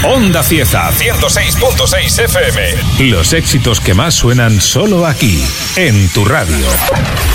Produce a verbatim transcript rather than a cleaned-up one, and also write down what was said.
Onda Cieza, ciento seis punto seis F M. Los éxitos que más suenan solo aquí, en tu radio.